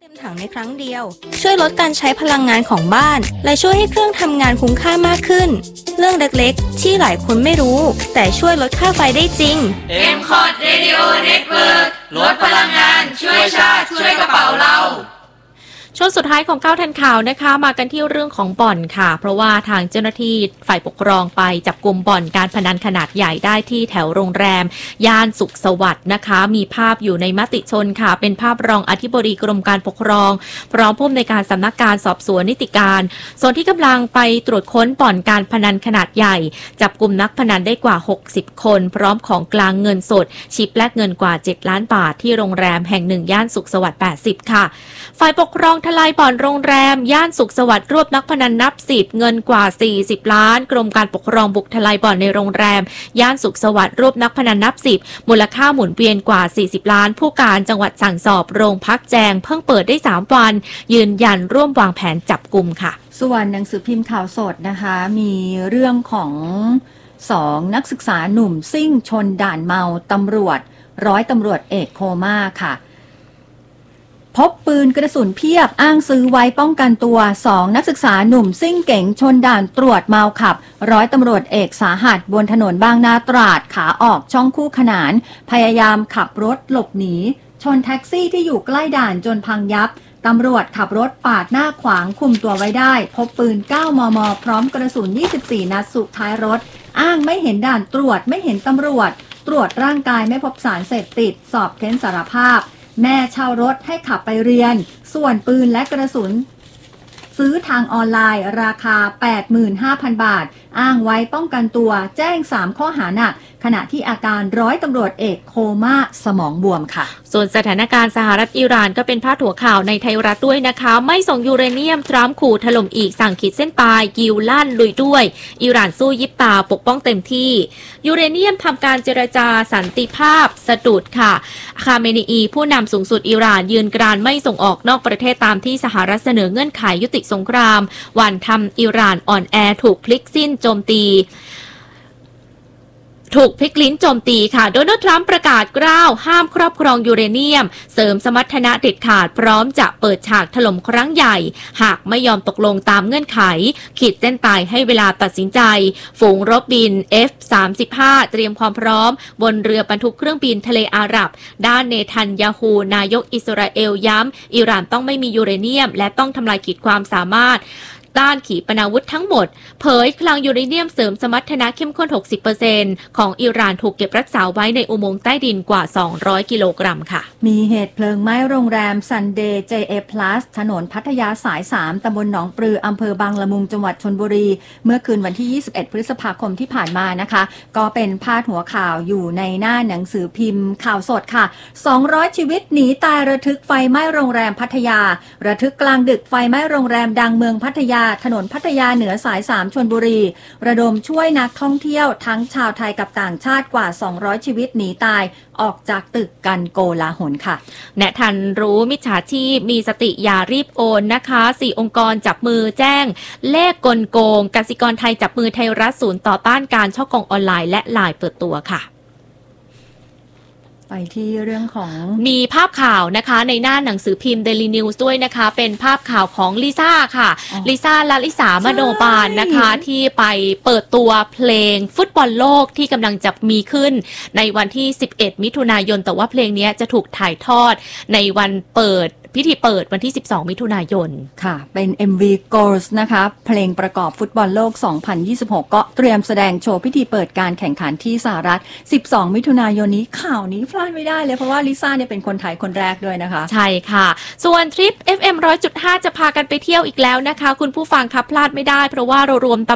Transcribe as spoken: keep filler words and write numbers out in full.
เต็มถังในครั้งเดียวช่วยลดการใช้พลังงานของบ้านและช่วยให้เครื่องทำงานคุ้มค่ามากขึ้นเรื่องเล็กๆที่หลายคนไม่รู้แต่ช่วยลดค่าไฟได้จริงเอ็ม คอร์ด Radio Network ลดพลังงานช่วยชาติช่วยกระเป๋าเราช่วงสุดท้ายของเก้าทันข่าวนะคะมากันที่เรื่องของบ่อนค่ะเพราะว่าทางเจ้าหน้าที่ฝ่ายปกครองไปจับกุมบ่อนการพนันขนาดใหญ่ได้ที่แถวโรงแรมย่านสุขสวัสดิ์นะคะมีภาพอยู่ในมติชนค่ะเป็นภาพรองอธิบดีกรมการปกครองพร้อมผู้อำนวยการสำนักการสอบสวนนิติการส่วนที่กำลังไปตรวจค้นบ่อนการพนันขนาดใหญ่จับกุมนักพนันได้กว่าหกสิบคนพร้อมของกลางเงินสดชิปแลกเงินกว่าเจ็ดล้านบาทที่โรงแรมแห่งหนึ่งย่านสุขสวัสดิ์แปดสิบค่ะฝ่ายปกครองทลายบ่อนโรงแรมย่านสุขสวัสดิ์รวบนักพนันนับสิบเงินกว่าสี่สิบล้านกรมการปกครองบุกทลายบ่อนในโรงแรมย่านสุขสวัสดิ์รวบนักพนันนับสิบมูลค่าหมุนเวียนกว่าสี่สิบล้านผู้การจังหวัดสั่งสอบโรงพักแจงเพิ่งเปิดได้สามวันยืนยันร่วมวางแผนจับกุมค่ะส่วนหนังสือพิมพ์ข่าวสดนะคะมีเรื่องของสองนักศึกษาหนุ่มซิ่งชนด่านเมาตำรวจร้อยตำรวจเอกโคม่าค่ะพบปืนกระสุนเพียบอ้างซื้อไว้ป้องกันตัวสองนักศึกษาหนุ่มซิ่งเก๋งชนด่านตรวจเมาขับร้อยตำรวจเอกสาหัสบนถนนบางนาตราดขาออกช่องคู่ขนานพยายามขับรถหลบหนีชนแท็กซี่ที่อยู่ใกล้ด่านจนพังยับตำรวจขับรถปาดหน้าขวางคุมตัวไว้ได้พบปืนเก้ามมพร้อมกระสุนยี่สิบสี่นัดสุดท้ายรถอ้างไม่เห็นด่านตรวจไม่เห็นตำรวจตรวจร่างกายไม่พบสารเสพติดสอบเค้นสารภาพแม่เช่ารถให้ขับไปเรียนส่วนปืนและกระสุนซื้อทางออนไลน์ราคา แปดหมื่นห้าพัน บาทอ้างไว้ป้องกันตัวแจ้งสามข้อหาหนักขณะที่อาการร้อยตำรวจเอกโคม่าสมองบวมค่ะส่วนสถานการณ์สหรัฐอิหร่านก็เป็นพาดหัวข่าวในไทยรัฐด้วยนะคะไม่ส่งยูเรเนียมทรัมป์ขู่ถล่มอีกสั่งขีดเส้นตายยิวลั่นลุยด้วยอิหร่านสู้ยิบตาปกป้องเต็มที่ยูเรเนียมทำการเจรจาสันติภาพสะดุดค่ะคาเมนีอีผู้นำสูงสุดอิหร่านยืนกรานไม่ส่งออกนอกประเทศตามที่สหรัฐเสนอเงื่อนไขยุติสงครามวันทำอิหร่านอ่อนแอถูกพลิกสิ้นโจมตีถูกพลิกลิ้นโจมตีค่ะโดนัลด์ทรัมป์ประกาศกล้าวห้ามครอบครองยูเรเนียมเสริมสมรรถนะเด็ดขาดพร้อมจะเปิดฉากถล่มครั้งใหญ่หากไม่ยอมตกลงตามเงื่อนไขขีดเส้นตายให้เวลาตัดสินใจฝูงรบบิน เอฟ สามสิบห้า เตรียมความพร้อมบนเรือบรรทุกเครื่องบินทะเลอาหรับด้านเนทันยาฮูนายกอิสราเอลย้ำอิหร่านต้องไม่มียูเรเนียมและต้องทำลายขีดความสามารถด้านขีปนาวุธทั้งหมดเผยคลังยูเรเนียมเสริมสมรรถนะเข้มข้น หกสิบเปอร์เซ็นต์ ของอิหร่านถูกเก็บรักษาไว้ในอุโมงค์ใต้ดินกว่าสองร้อยกิโลกรัมค่ะมีเหตุเพลิงไหม้โรงแรม Sunday เจ เอ Plus ถนนพัทยาสายสามตำบลหนองปลืออำเภอบางละมุงจังหวัดชลบุรีเมื่อคืนวันที่ยี่สิบเอ็ดพฤษภาคมที่ผ่านมานะคะก็เป็นพาดหัวข่าวอยู่ในหน้าหนังสือพิมพ์ข่าวสดค่ะสองร้อยชีวิตหนีตายระทึกไฟไหม้โรงแรมพัทยาระทึกกลางดึกไฟไหม้โรงแรมดังเมืองพัทยาถนนพัทยาเหนือสายสามชลบุรีระดมช่วยนักท่องเที่ยวทั้งชาวไทยกับต่างชาติกว่าสองร้อยชีวิตหนีตายออกจากตึกกันโกลาหลค่ะแนะทันรู้มิจฉาชีพมีสติอย่ารีบโอนนะคะสี่องค์กรจับมือแจ้งเลขกลโกงกสิกรไทยจับมือไทยรัฐศูนย์ต่อต้านการฉ้อโกงออนไลน์และไลน์เปิดตัวค่ะไปที่เรื่องของมีภาพข่าวนะคะในหน้าหนังสือพิมพ์ Daily News ด้วยนะคะเป็นภาพข่าวของลิซ่าค่ะลิซ่าลาลิสามโนบาลนะคะที่ไปเปิดตัวเพลงฟุตบอลโลกที่กำลังจะมีขึ้นในวันที่สิบเอ็ดมิถุนายนแต่ว่าเพลงนี้จะถูกถ่ายทอดในวันเปิดพิธีเปิดวันที่สิบสองมิถุนายนค่ะเป็น เอ็ม วี Goals นะคะเพลงประกอบฟุตบอลโลกสองพันยี่สิบหกก็เตรียมแสดงโชว์พิธีเปิดการแข่งขันที่สหรัฐสิบสองมิถุนายนนี้ข่าวนี้พลาดไม่ได้เลยเพราะว่าลิซ่าเนี่ยเป็นคนไทยคนแรกด้วยนะคะใช่ค่ะส่วนทริป เอฟ เอ็ม หนึ่งร้อยจุดห้า จะพากันไปเที่ยวอีกแล้วนะคะคุณผู้ฟังคะพลาดไม่ได้เพราะว่าเรารวม